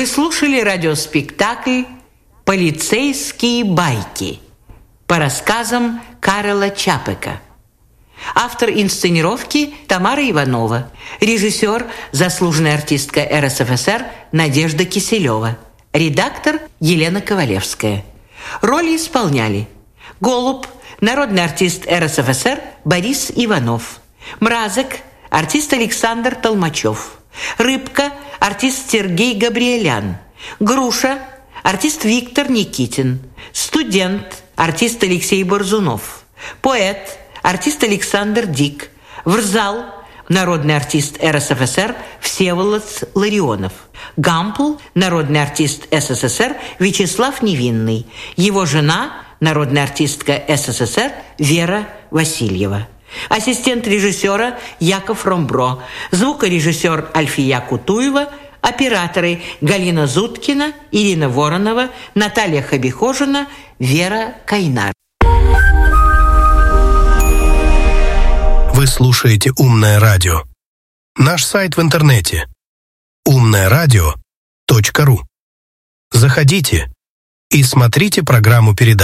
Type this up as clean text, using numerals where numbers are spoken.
Вы слушали радиоспектакль «Полицейские байки» по рассказам Карла Чапека. Автор инсценировки Тамара Иванова. Режиссер, заслуженная артистка РСФСР Надежда Киселева. Редактор Елена Ковалевская. Роли исполняли: Голубь, народный артист РСФСР Борис Иванов; Мразок, артист Александр Толмачев; Рыбка, артист Сергей Габриэлян; Груша, артист Виктор Никитин; Студент, артист Алексей Борзунов; Поэт, артист Александр Дик; Врзал, народный артист РСФСР Всеволод Ларионов; Гампл, народный артист СССР Вячеслав Невинный; его жена, народная артистка СССР Вера Васильева; ассистент режиссера Яков Ромбро; звукорежиссер Альфия Кутуева; операторы Галина Зуткина, Ирина Воронова, Наталья Хабихожина, Вера Кайнар. Вы слушаете «Умное радио». Наш сайт в интернете умное-радио.ру. Заходите и смотрите программу передач.